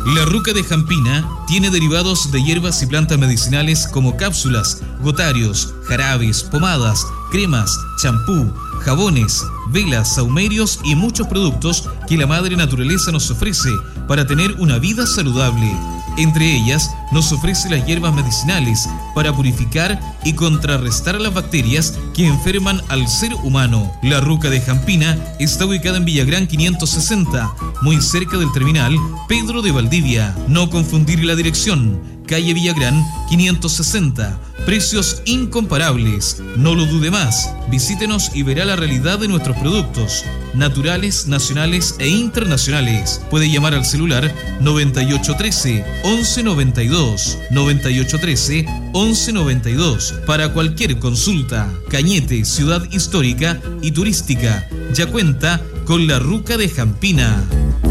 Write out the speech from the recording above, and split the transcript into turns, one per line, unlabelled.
La Ruca de Jampina tiene derivados de hierbas y plantas medicinales como cápsulas, gotarios, jarabes, pomadas, cremas, champú, jabones, velas, saumerios y muchos productos que la madre naturaleza nos ofrece para tener una vida saludable. Entre ellas, nos ofrece las hierbas medicinales para purificar y contrarrestar las bacterias que enferman al ser humano. La Ruca de Jampina está ubicada en Villagrán 560, muy cerca del terminal Pedro de Valdivia. No confundir la dirección, calle Villagrán 560. Precios incomparables. No lo dude más. Visítenos y verá la realidad de nuestros productos, naturales, nacionales e internacionales. Puede llamar al celular 9813-1192, 9813-1192 para cualquier consulta. Cañete, ciudad histórica y turística, ya cuenta con la Ruca de Jampina.